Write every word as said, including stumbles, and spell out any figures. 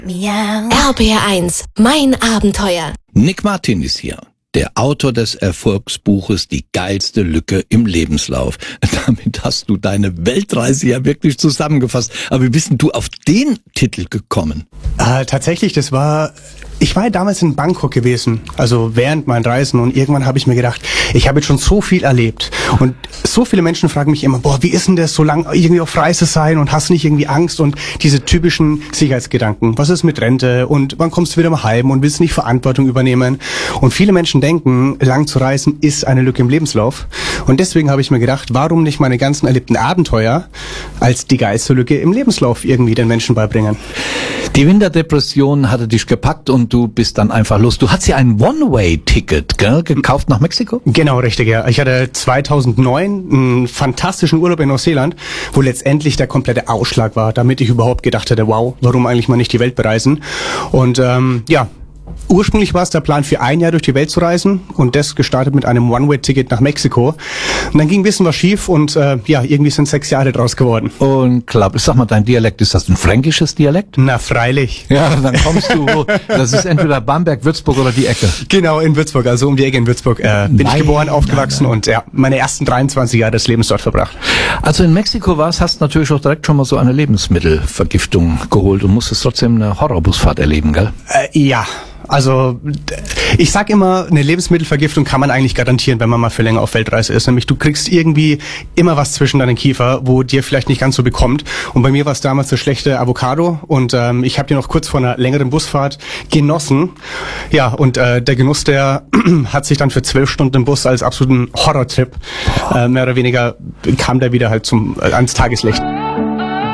Miau. R B R eins, mein Abenteuer. Nick Martin ist hier, der Autor des Erfolgsbuches Die geilste Lücke im Lebenslauf. Damit hast du deine Weltreise ja wirklich zusammengefasst. Aber wie bist denn du auf den Titel gekommen? Äh, tatsächlich, das war... Ich war ja damals in Bangkok gewesen, also während meinen Reisen, und irgendwann habe ich mir gedacht, ich habe jetzt schon so viel erlebt und so viele Menschen fragen mich immer, boah, wie ist denn das, so lang irgendwie auf Reise sein und hast nicht irgendwie Angst und diese typischen Sicherheitsgedanken, was ist mit Rente und wann kommst du wieder mal heim und willst nicht Verantwortung übernehmen, und viele Menschen denken, lang zu reisen ist eine Lücke im Lebenslauf, und deswegen habe ich mir gedacht, warum nicht meine ganzen erlebten Abenteuer als die geilste Lücke im Lebenslauf irgendwie den Menschen beibringen. Die Winterdepression hatte dich gepackt und du bist dann einfach los. Du hast ja ein One-Way-Ticket, gell, gekauft nach Mexiko? Genau, richtig, ja. Ich hatte zweitausendneun einen fantastischen Urlaub in Neuseeland, wo letztendlich der komplette Ausschlag war, damit ich überhaupt gedacht hätte, wow, warum eigentlich mal nicht die Welt bereisen? Und ähm, ja, ursprünglich war es der Plan, für ein Jahr durch die Welt zu reisen, und das gestartet mit einem One-Way-Ticket nach Mexiko. Und dann ging ein bisschen was schief und äh, ja, irgendwie sind sechs Jahre draus geworden. Und klar, sag mal, dein Dialekt, ist das ein fränkisches Dialekt? Na, freilich. Ja, dann kommst du, das ist entweder Bamberg, Würzburg oder die Ecke. Genau, in Würzburg, also um die Ecke in Würzburg äh, bin nein, ich geboren, aufgewachsen nein, nein. und ja, meine ersten dreiundzwanzig Jahre des Lebens dort verbracht. Also in Mexiko warst, hast natürlich auch direkt schon mal so eine Lebensmittelvergiftung geholt und musstest trotzdem eine Horrorbusfahrt erleben, gell? Äh, ja. Also ich sag immer, eine Lebensmittelvergiftung kann man eigentlich garantieren, wenn man mal für länger auf Weltreise ist. Nämlich du kriegst irgendwie immer was zwischen deinen Kiefer, wo dir vielleicht nicht ganz so bekommt. Und bei mir war es damals eine schlechte Avocado, und ähm, ich habe die noch kurz vor einer längeren Busfahrt genossen. Ja, und äh, der Genuss, der hat sich dann für zwölf Stunden im Bus als absoluten Horrortrip, äh, mehr oder weniger kam der wieder halt zum äh, ans Tageslicht.